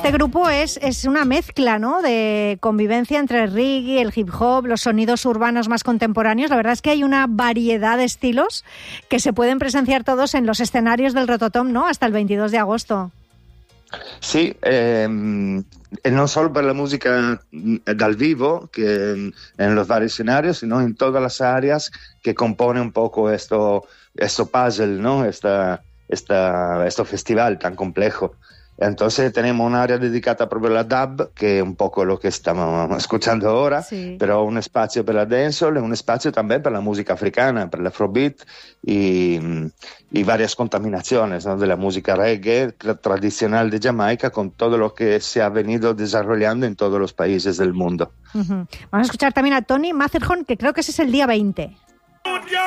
este grupo es una mezcla, ¿no?, de convivencia entre el reggae, el hip hop, los sonidos urbanos más contemporáneos. La verdad es que hay una variedad de estilos que se pueden presenciar todos en los escenarios del Rototom, ¿no?, hasta el 22 de agosto. Sì, e non solo per la musica dal vivo, que en los varios escenarios, sino en todas las áreas que compone un poco esto puzzle, ¿no? Este festival tan complejo. Entonces tenemos un área dedicata proprio alla dub, che è un poco lo che stiamo ascoltando ora, sì. Però un spazio per la dancehall e un spazio también per la musica africana, per l'afrobeat y varias contaminaciones, ¿no?, de la música reggae tradicional de Jamaica con todo lo que se ha venido desarrollando en todos los países del mundo. Uh-huh. Vamos a escuchar también a Tony Matterhorn, que creo que ese es el día 20.